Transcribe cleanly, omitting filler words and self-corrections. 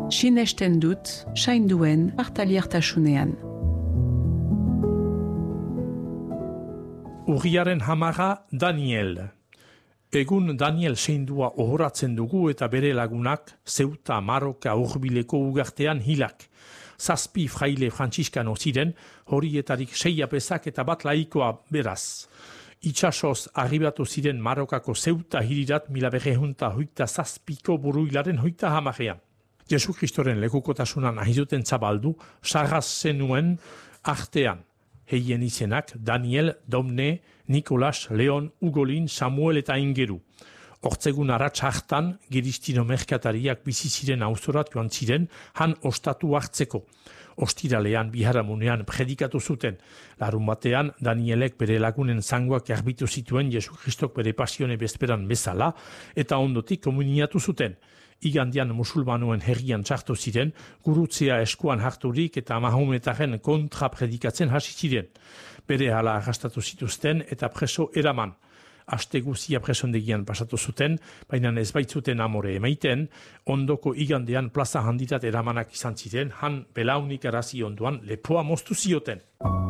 Sinesten dut, sainduen partaliertasunean. Urriaren 10 Daniel. Egun Daniel seindua ohoratzen dugu eta bere lagunak Zeuta, Maroka, hurbileko ugartean hilak. 7 fraile frantziskano ziren, horietarik 6 apezak eta bat laikoa beraz. Itxasoz arribatu ziren Marokako Zeuta hirirat 1907ko buruilaren 30ean. Jesu Kristoren lekukotasunan ahizuten zabaldu, sarraz zenuen artean. Heien izenak Daniel, Domne, Nikolas, Leon, Ugolin, Samuel eta Ingeru. Hortzegun aratz hartan, giristino merkatariak bizi ziren auzorat joan ziren, han ostatu hartzeko. Ostiralean, biharamunean predikatu zuten. Larun batean, Danielek bere lagunen zangoak garbitu zituen Jesu Kristok bere pasione bezperan bezala, eta ondotik komuniatu zuten. Igandian musulmanoen herrian txartu ziren, gurutzea eskuan harturik eta Mahometaren kontra predikatzen hasi ziren. Bere hala arrastatu zituzten eta preso eraman. Aste guzia presondegian pasatu zuten, baina ez baitzuten amore emaiten, ondoko igandean plaza handitat eramanak izan ziren, han belaunik arazi onduan lepoa moztu zioten.